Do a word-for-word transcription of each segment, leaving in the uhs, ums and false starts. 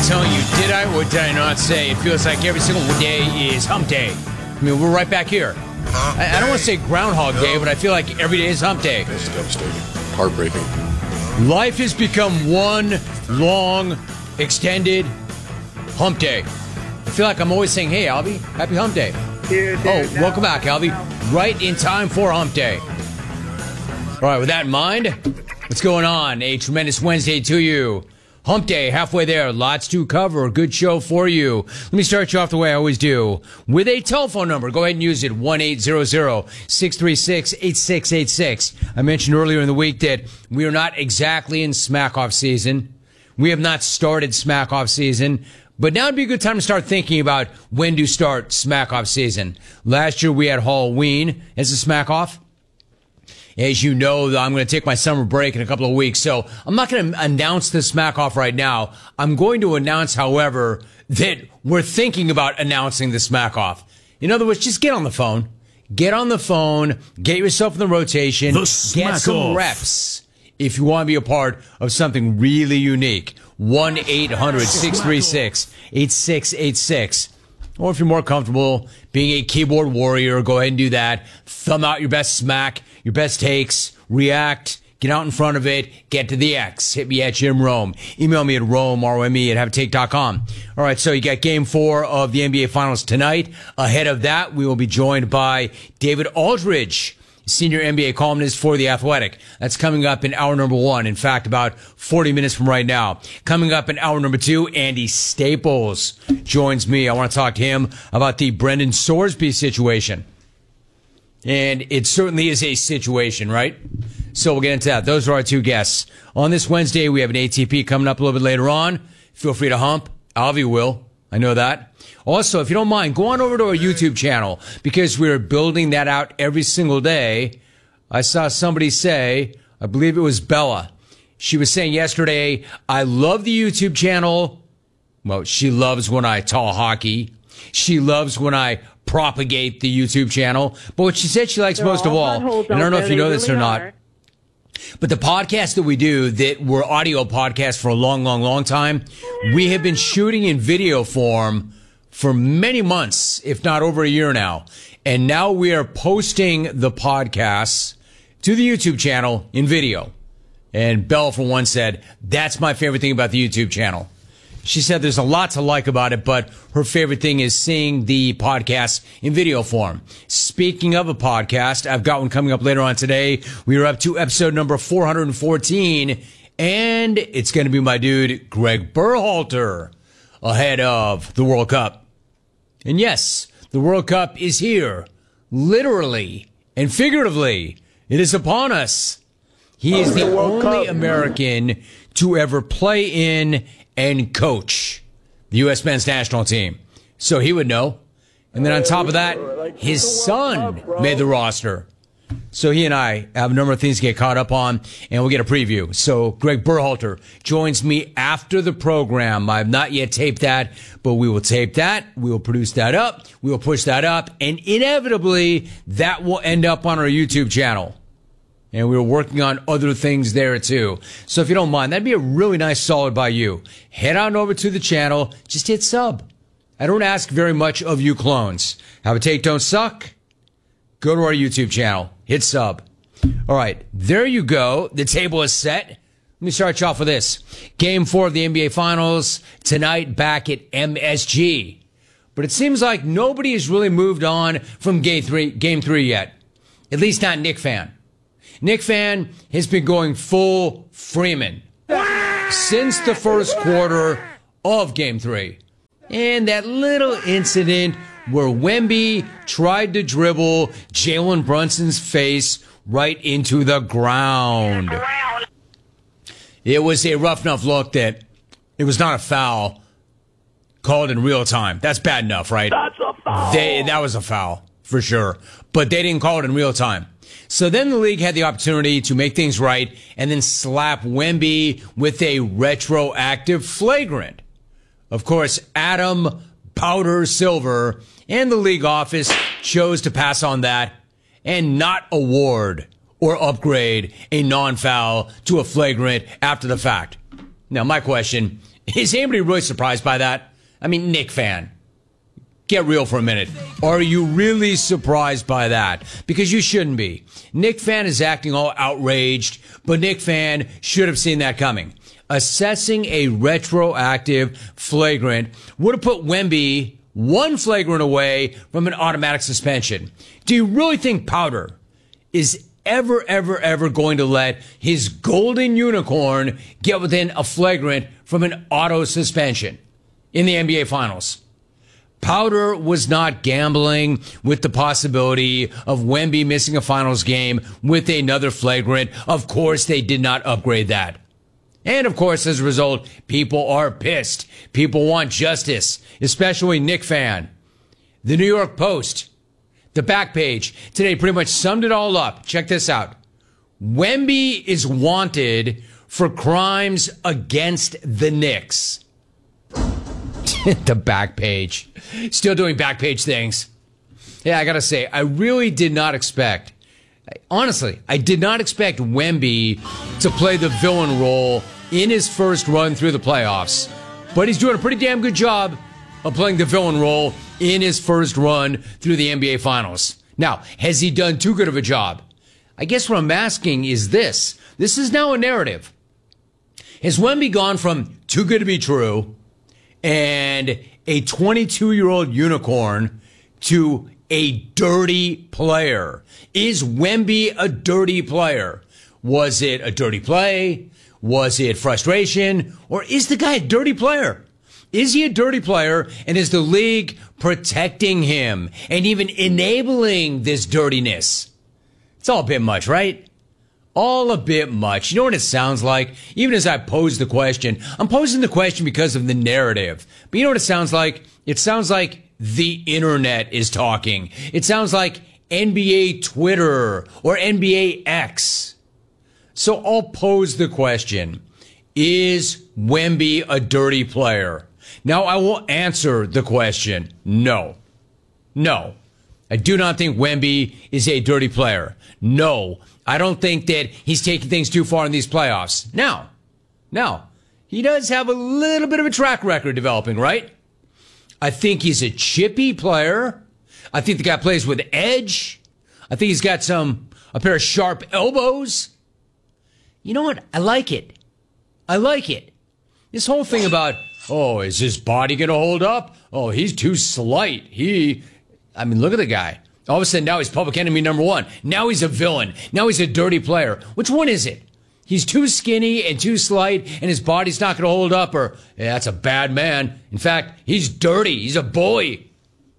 telling you, did I or did I not say it feels like every single day is hump day? I mean, we're right back here. I, I don't want to say Groundhog Day, but I feel like every day is hump day. It's devastating. Heartbreaking. Life has become one long, extended hump day. I feel like I'm always saying, hey, Albie, happy hump day. Dude, dude, oh, no, welcome back, Albie. no. Right in time for hump day. All right, with that in mind, what's going on? A tremendous Wednesday to you. Hump day, halfway there. Lots to cover. Good show for you. Let me start you off the way I always do with a telephone number. Go ahead and use it. one eight hundred, six three six, eight six eight six. I mentioned earlier in the week that we are not exactly in smack-off season. We have not started smack-off season. But now would be a good time to start thinking about when to start smack-off season. Last year we had Halloween as a smack-off. As you know, I'm going to take my summer break in a couple of weeks, so I'm not going to announce the smack off right now. I'm going to announce, however, that we're thinking about announcing the smack off. In other words, just get on the phone. Get on the phone. Get yourself in the rotation. The get smack some off. reps if you want to be a part of something really unique. one eight hundred, six three six, eight six eight six. Or if you're more comfortable being a keyboard warrior, go ahead and do that. Thumb out your best smack, your best takes, react, get out in front of it, get to the X. Hit me at Jim Rome. Email me at Rome, R O M E, at have a take dot com. All right, so you got game four of the N B A Finals tonight. Ahead of that, we will be joined by David Aldridge, senior N B A columnist for The Athletic. That's coming up in hour number one. In fact, about forty minutes from right now. Coming up in hour number two, Andy Staples joins me. I want to talk to him about the Brendan Sorsby situation. And it certainly is a situation, right? So we'll get into that. Those are our two guests. On this Wednesday, we have an A T P coming up a little bit later on. Feel free to hump. Alvy will. I know that. Also, if you don't mind, go on over to our YouTube channel because we're building that out every single day. I saw somebody say, I believe it was Bella. She was saying yesterday, I love the YouTube channel. Well, she loves when I talk hockey. She loves when I propagate the YouTube channel. But what she said she likes They're most of all all, buttholes and I don't out know there, if you know they this really or not, are. but the podcasts that we do that were audio podcasts for a long, long, long time, we have been shooting in video form for many months, if not over a year now. And now we are posting the podcasts to the YouTube channel in video. And Belle, for one, said, that's my favorite thing about the YouTube channel. She said there's a lot to like about it, but her favorite thing is seeing the podcast in video form. Speaking of a podcast, I've got one coming up later on today. We are up to episode number four hundred fourteen, and it's going to be my dude, Greg Berhalter, ahead of the World Cup. And yes, the World Cup is here, literally and figuratively. It is upon us. He is the only American to ever play in and coach the U S men's national team. So he would know. And then on top of that, his son made the roster. So he and I have a number of things to get caught up on, and we'll get a preview. So Greg Berhalter joins me after the program. I've not yet taped that, but we will tape that. We will produce that up. We will push that up. And inevitably, that will end up on our YouTube channel. And we were working on other things there, too. So if you don't mind, that'd be a really nice solid by you. Head on over to the channel. Just hit sub. I don't ask very much of you clones. Have a take, don't suck. Go to our YouTube channel. Hit sub. All right. There you go. The table is set. Let me start you off with this. Game four of the N B A Finals tonight back at M S G. But it seems like nobody has really moved on from game three, game three yet. At least not Nick Fan. Nick Fan has been going full Freeman since the first quarter of game three. And that little incident where Wemby tried to dribble Jalen Brunson's face right into the ground. It was a rough enough look that it was not a foul called in real time. That's bad enough, right? That's a foul. They, that was a foul, for sure. But they didn't call it in real time. So then the league had the opportunity to make things right and then slap Wemby with a retroactive flagrant. Of course, Adam Powder Silver and the league office chose to pass on that and not award or upgrade a non-foul to a flagrant after the fact. Now, my question Is anybody really surprised by that? I mean, Knick fan, get real for a minute. Are you really surprised by that? Because you shouldn't be. Knick fan is acting all outraged, but Knick fan should have seen that coming. Assessing a retroactive flagrant would have put Wemby one flagrant away from an automatic suspension. Do you really think Powder is ever, ever, ever going to let his golden unicorn get within a flagrant from an auto suspension in the N B A Finals? Powder was not gambling with the possibility of Wemby missing a finals game with another flagrant. Of course, they did not upgrade that. And of course, as a result, people are pissed. People want justice, especially Knick fan. The New York Post, the back page today pretty much summed it all up. Check this out. Wemby is wanted for crimes against the Knicks. The back page. Still doing back page things. Yeah, I gotta say, I really did not expect, honestly, I did not expect Wemby to play the villain role in his first run through the playoffs. But he's doing a pretty damn good job of playing the villain role in his first run through the N B A Finals. Now, has he done too good of a job? I guess what I'm asking is this. This is now a narrative. Has Wemby gone from too good to be true and a twenty-two-year-old unicorn to a dirty player? Is Wemby a dirty player? Was it a dirty play? Was it frustration? Or is the guy a dirty player? Is he a dirty player, and is the league protecting him and even enabling this dirtiness? It's all a bit much, right? All a bit much. You know what it sounds like? Even as I pose the question, I'm posing the question because of the narrative. But you know what it sounds like? It sounds like the internet is talking. It sounds like N B A Twitter or N B A X. So I'll pose the question, is Wemby a dirty player? Now I will answer the question, no. No. I do not think Wemby is a dirty player. No. I don't think that he's taking things too far in these playoffs. Now, now, he does have a little bit of a track record developing, right? I think he's a chippy player. I think the guy plays with edge. I think he's got some, a pair of sharp elbows. You know what? I like it. I like it. This whole thing about, oh, is his body going to hold up? Oh, he's too slight. He, I mean, look at the guy. All of a sudden, now he's public enemy number one. Now he's a villain. Now he's a dirty player. Which one is it? He's too skinny and too slight, and his body's not going to hold up, or, yeah, that's a bad man. In fact, he's dirty. He's a bully.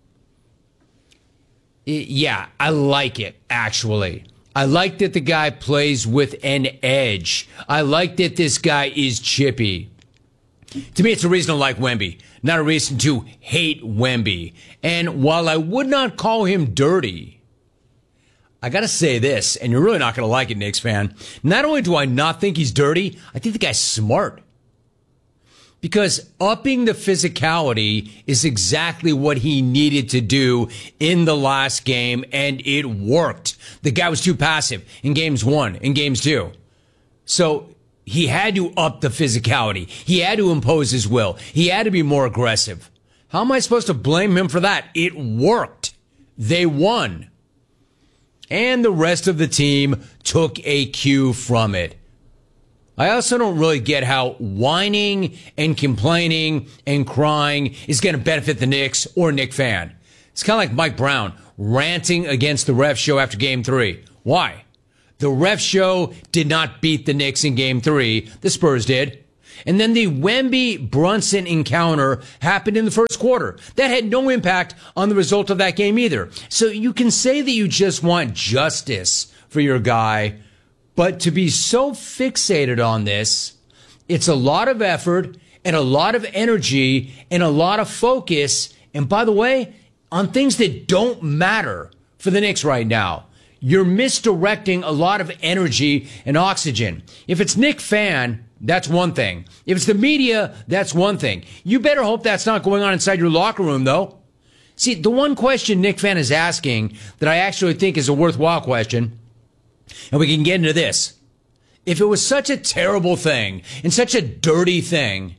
Yeah, I like it, actually. I like that the guy plays with an edge. I like that this guy is chippy. To me, it's a reason to like Wemby, not a reason to hate Wemby. And while I would not call him dirty, I got to say this, and you're really not going to like it, Knicks fan. Not only do I not think he's dirty, I think the guy's smart. Because upping the physicality is exactly what he needed to do in the last game, and it worked. The guy was too passive in games one and games two. So he had to up the physicality. He had to impose his will. He had to be more aggressive. How am I supposed to blame him for that? It worked. They won. And the rest of the team took a cue from it. I also don't really get how whining and complaining and crying is going to benefit the Knicks or Knick fan. It's kind of like Mike Brown ranting against the ref show after game three. Why? The ref show did not beat the Knicks in game three. The Spurs did. And then the Wemby-Brunson encounter happened in the first quarter. That had no impact on the result of that game either. So you can say that you just want justice for your guy, but to be so fixated on this, it's a lot of effort and a lot of energy and a lot of focus. And by the way, on things that don't matter for the Knicks right now. You're misdirecting a lot of energy and oxygen. If it's Knick fan, that's one thing. If it's the media, that's one thing. You better hope that's not going on inside your locker room, though. See, the one question Knick fan is asking that I actually think is a worthwhile question, and we can get into this. If it was such a terrible thing and such a dirty thing,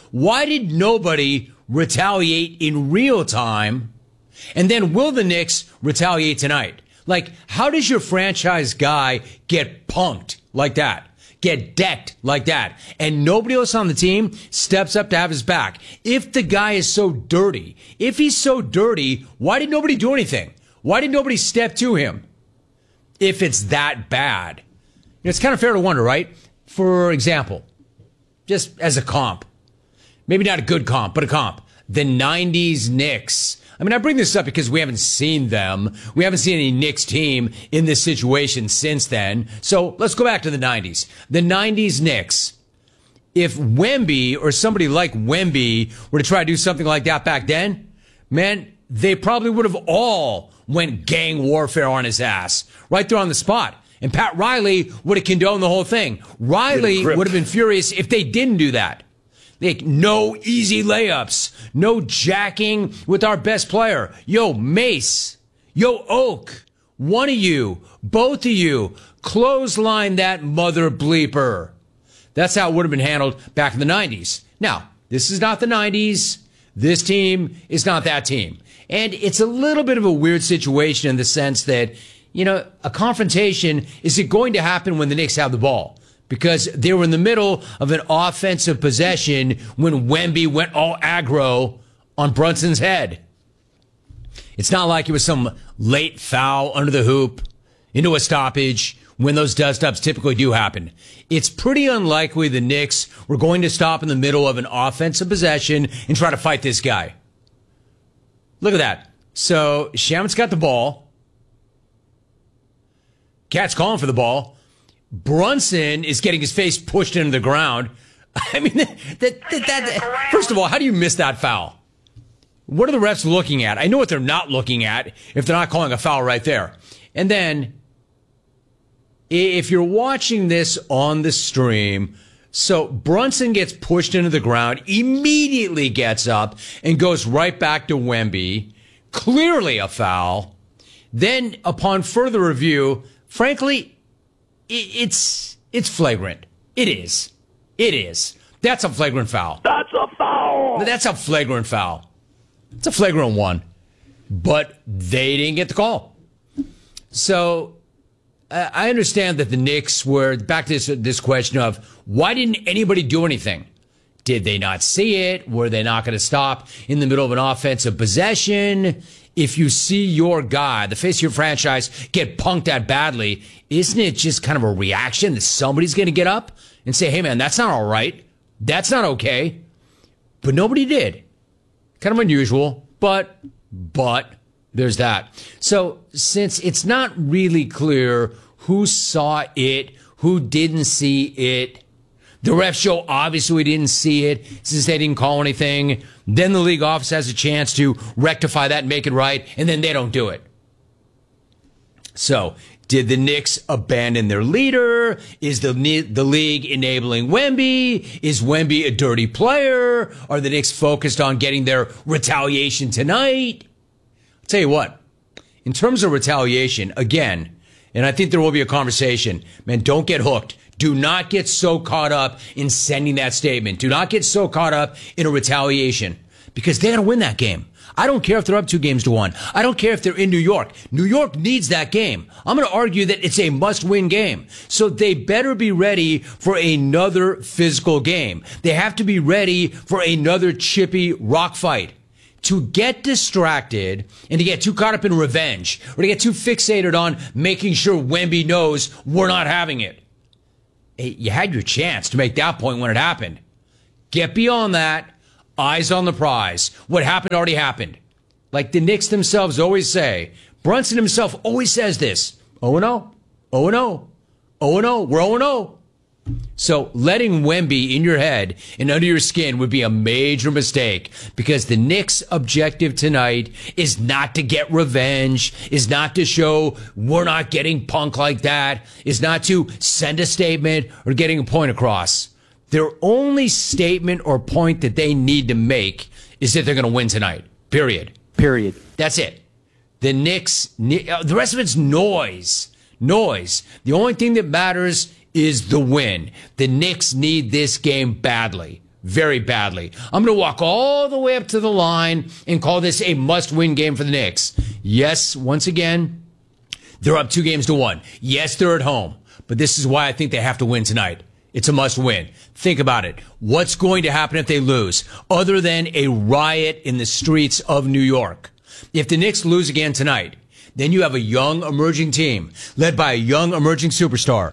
Why did nobody retaliate in real time? And then will the Knicks retaliate tonight? Like, how does your franchise guy get punked like that? Get decked like that? And nobody else on the team steps up to have his back. If the guy is so dirty, if he's so dirty, why did nobody do anything? Why did nobody step to him? If it's that bad. You know, it's kind of fair to wonder, right? For example, just as a comp, maybe not a good comp, but a comp, the nineties Knicks. I mean, I bring this up because we haven't seen them. We haven't seen any Knicks team in this situation since then. So let's go back to the nineties. The nineties Knicks. If Wemby or somebody like Wemby were to try to do something like that back then, man, they probably would have all went gang warfare on his ass right there on the spot. And Pat Riley would have condoned the whole thing. Riley would have been furious if they didn't do that. Like, no easy layups. No jacking with our best player. Yo, Mace. Yo, Oak. One of you. Both of you. Clothesline that mother bleeper. That's how it would have been handled back in the nineties. Now, this is not the nineties. This team is not that team. And it's a little bit of a weird situation in the sense that, you know, a confrontation, is it going to happen when the Knicks have the ball? Because they were in the middle of an offensive possession when Wemby went all aggro on Brunson's head. It's not like it was some late foul under the hoop into a stoppage when those dust-ups typically do happen. It's pretty unlikely the Knicks were going to stop in the middle of an offensive possession and try to fight this guy. Look at that. So Shamet's got the ball. Cat's calling for the ball. Brunson is getting his face pushed into the ground. I mean, that, that, that, that, first of all, how do you miss that foul? What are the refs looking at? I know what they're not looking at if they're not calling a foul right there. And then, if you're watching this on the stream, so Brunson gets pushed into the ground, immediately gets up and goes right back to Wemby. Clearly a foul. Then, upon further review, frankly, It's it's flagrant. It is. It is. That's a flagrant foul. That's a foul. That's a flagrant foul. It's a flagrant one. But they didn't get the call. So uh, I understand that the Knicks were back to this, this question of why didn't anybody do anything? Did they not see it? Were they not going to stop in the middle of an offensive possession? If you see your guy, the face of your franchise, get punked that badly, isn't it just kind of a reaction that somebody's going to get up and say, hey, man, that's not all right. That's not okay. But nobody did. Kind of unusual, but, but there's that. So since it's not really clear who saw it, who didn't see it, the ref show obviously didn't see it since they didn't call anything. Then the league office has a chance to rectify that and make it right, and then they don't do it. So, did the Knicks abandon their leader? Is the the league enabling Wemby? Is Wemby a dirty player? Are the Knicks focused on getting their retaliation tonight? I'll tell you what, in terms of retaliation, again, and I think there will be a conversation, man, don't get hooked. Do not get so caught up in sending that statement. Do not get so caught up in a retaliation because they're going to win that game. I don't care if they're up two games to one. I don't care if they're in New York. New York needs that game. I'm going to argue that it's a must-win game. So they better be ready for another physical game. They have to be ready for another chippy rock fight. To get distracted and to get too caught up in revenge or to get too fixated on making sure Wemby knows we're not having it. You had your chance to make that point when it happened. Get beyond that. Eyes on the prize. What happened already happened. Like the Knicks themselves always say. Brunson himself always says this. oh and oh. oh and oh. oh and oh. We're oh and oh. So letting Wemby in your head and under your skin would be a major mistake because the Knicks' objective tonight is not to get revenge, is not to show we're not getting punked like that, is not to send a statement or getting a point across. Their only statement or point that they need to make is that they're going to win tonight. Period. Period. That's it. The Knicks, the rest of it's noise. Noise. The only thing that matters is the win. The Knicks need this game badly. very badly. I'm going to walk all the way up to the line and call this a must-win game for the Knicks. Yes, once again, they're up two games to one. Yes, they're at home, but this is why I think they have to win tonight. It's a must-win. Think about it. What's going to happen if they lose, other than a riot in the streets of New York? If the Knicks lose again tonight, then you have a young, emerging team led by a young, emerging superstar.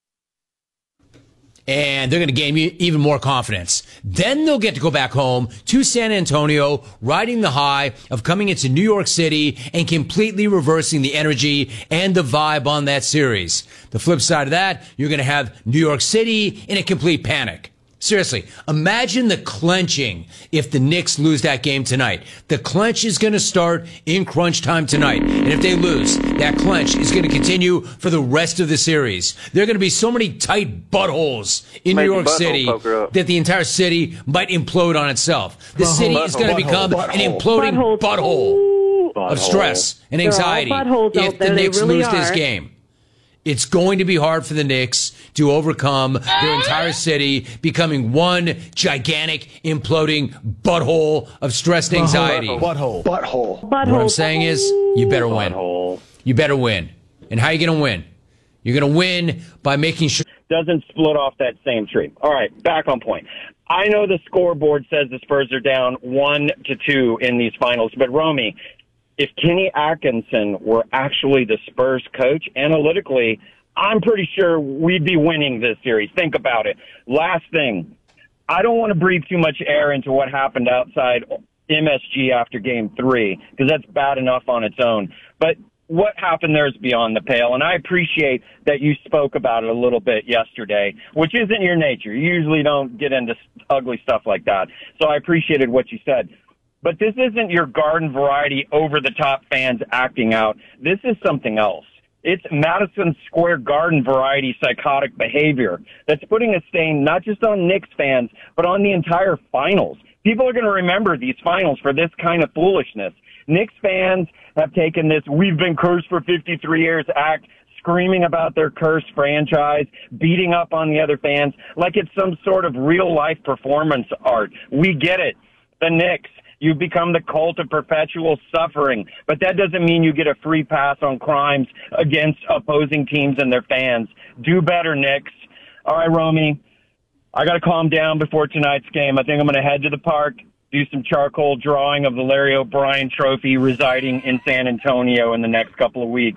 And they're going to gain even more confidence. Then they'll get to go back home to San Antonio, riding the high of coming into New York City and completely reversing the energy and the vibe on that series. The flip side of that, you're going to have New York City in a complete panic. Seriously, imagine the clenching if the Knicks lose that game tonight. The clench is going to start in crunch time tonight. And if they lose, that clench is going to continue for the rest of the series. There are going to be so many tight buttholes in New York City that the entire city might implode on itself. The city is going to become an imploding butthole of stress and anxiety if the Knicks lose this game. It's going to be hard for the Knicks to overcome their entire city becoming one gigantic imploding butthole of stress and anxiety. Butthole. Butthole. Butthole. What I'm saying is, you better win. You better win. And how are you going to win? You're going to win by making sure... Doesn't split off that same tree. All right, back on point. I know the scoreboard says the Spurs are down one to two in these finals, but Romy... if Kenny Atkinson were actually the Spurs coach, analytically, I'm pretty sure we'd be winning this series. Think about it. Last thing, I don't want to breathe too much air into what happened outside M S G after game three, because that's bad enough on its own. But what happened there is beyond the pale, and I appreciate that you spoke about it a little bit yesterday, which isn't your nature. You usually don't get into ugly stuff like that. So I appreciated what you said. But this isn't your garden variety over-the-top fans acting out. This is something else. It's Madison Square Garden variety psychotic behavior that's putting a stain not just on Knicks fans, but on the entire finals. People are going to remember these finals for this kind of foolishness. Knicks fans have taken this "we've been cursed for fifty-three years" act, screaming about their cursed franchise, beating up on the other fans like it's some sort of real-life performance art. We get it. The Knicks. You've become the cult of perpetual suffering, but that doesn't mean you get a free pass on crimes against opposing teams and their fans. Do better, Knicks. All right, Romy, I got to calm down before tonight's game. I think I'm going to head to the park, do some charcoal drawing of the Larry O'Brien Trophy residing in San Antonio in the next couple of weeks.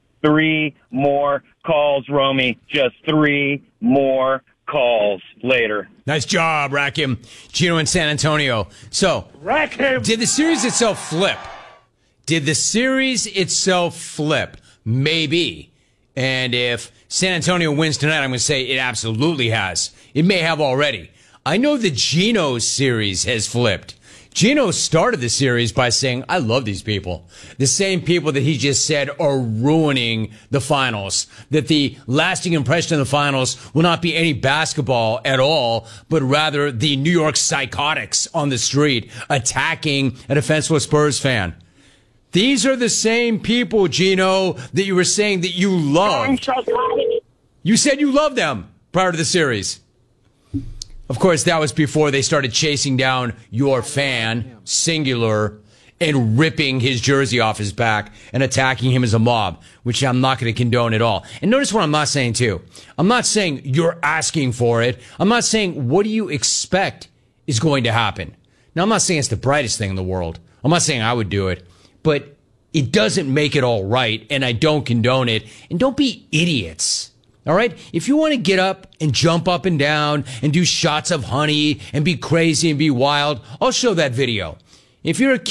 Three more calls, Romy. Just three more calls later. Nice job, Rakim. Gino in San Antonio. So, Rakim. Did the series itself flip? Did the series itself flip? Maybe. And if San Antonio wins tonight, I'm going to say it absolutely has. It may have already. I know the Gino series has flipped. Gino started the series by saying, I love these people. The same people that he just said are ruining the finals. That the lasting impression of the finals will not be any basketball at all, but rather the New York psychotics on the street attacking a defenseless Spurs fan. These are the same people, Gino, that you were saying that you loved. You said you loved them prior to the series. Of course, that was before they started chasing down your fan, singular, and ripping his jersey off his back and attacking him as a mob, which I'm not going to condone at all. And notice what I'm not saying, too. I'm not saying you're asking for it. I'm not saying what do you expect is going to happen. Now, I'm not saying it's the brightest thing in the world. I'm not saying I would do it. But it doesn't make it all right, and I don't condone it. And don't be idiots. All right? If you want to get up and jump up and down and do shots of honey and be crazy and be wild, I'll show that video. If you're a